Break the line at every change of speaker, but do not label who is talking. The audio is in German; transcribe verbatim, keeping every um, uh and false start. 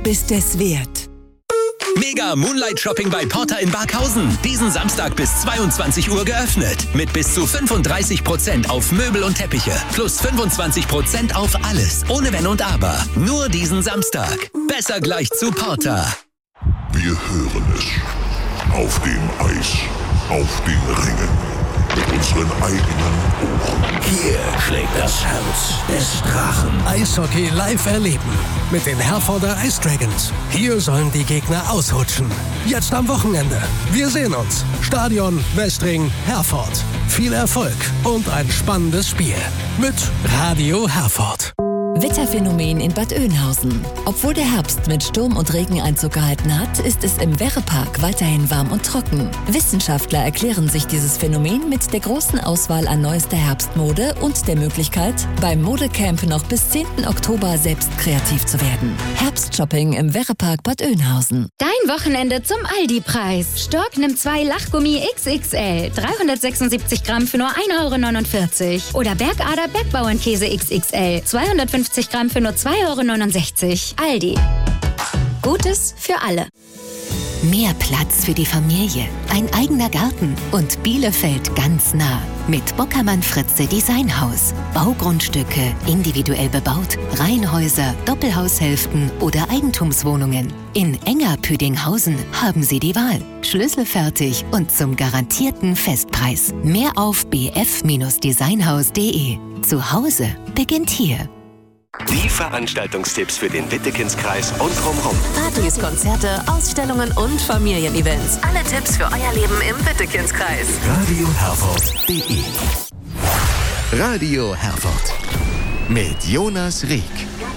bist es wert.
Mega Moonlight Shopping bei Porter in Barkhausen. Diesen Samstag bis zweiundzwanzig Uhr geöffnet. Mit bis zu fünfunddreißig Prozent auf Möbel und Teppiche. Plus fünfundzwanzig Prozent auf alles. Ohne Wenn und Aber. Nur diesen Samstag. Besser gleich zu Porter.
Wir hören es. Auf dem Eis. Auf den Ringen. Mit unseren eigenen Ohren.
Hier schlägt das Herz des Drachen.
Eishockey live erleben mit den Herforder Ice Dragons. Hier sollen die Gegner ausrutschen. Jetzt am Wochenende. Wir sehen uns. Stadion Westring Herford. Viel Erfolg und ein spannendes Spiel mit Radio Herford.
Wetterphänomen in Bad Oeynhausen. Obwohl der Herbst mit Sturm und Regen Einzug gehalten hat, ist es im Werrepark weiterhin warm und trocken. Wissenschaftler erklären sich dieses Phänomen mit der großen Auswahl an neuester Herbstmode und der Möglichkeit, beim Modecamp noch bis zehnten Oktober selbst kreativ zu werden. Herbstshopping im Werrepark Bad Oeynhausen.
Dein Wochenende zum Aldi-Preis. Stork nimmt zwei Lachgummi X X L, dreihundertsechsundsiebzig Gramm für nur ein Euro neunundvierzig. Oder Bergader Bergbauernkäse X X L, zweihundertfünfzig Gramm für nur zwei Euro neunundsechzig. Aldi. Gutes für alle.
Mehr Platz für die Familie, ein eigener Garten und Bielefeld ganz nah. Mit Bockermann Fritze Designhaus. Baugrundstücke, individuell bebaut, Reihenhäuser, Doppelhaushälften oder Eigentumswohnungen. In Enger-Püdinghausen haben Sie die Wahl. Schlüsselfertig und zum garantierten Festpreis. Mehr auf b f Designhaus punkt de. Zu Hause beginnt hier.
Die Veranstaltungstipps für den Wittekindskreis und drumherum.
Partys, Konzerte, Ausstellungen und Familienevents.
Alle Tipps für euer Leben im Wittekindskreis.
Radio Herford punkt de.
Radio Herford mit Jonas Rieck.